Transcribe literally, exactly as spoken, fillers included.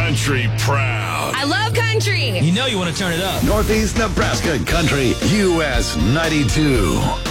country proud. I love country. You know you want to turn it up. Northeast Nebraska Country, U S ninety-two.